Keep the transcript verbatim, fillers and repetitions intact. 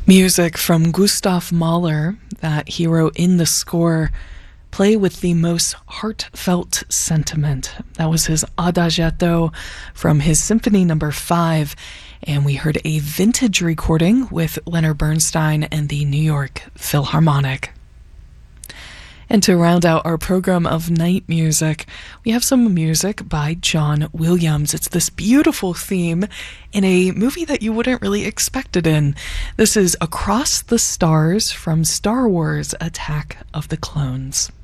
Music from Gustav Mahler, that hero in the score, play with the most heartfelt sentiment. That was his Adagietto from his Symphony Number Five, and we heard a vintage recording with Leonard Bernstein and the New York Philharmonic. And to round out our program of night music, we have some music by John Williams. It's this beautiful theme in a movie that you wouldn't really expect it in. This is Across the Stars from Star Wars: Attack of the Clones.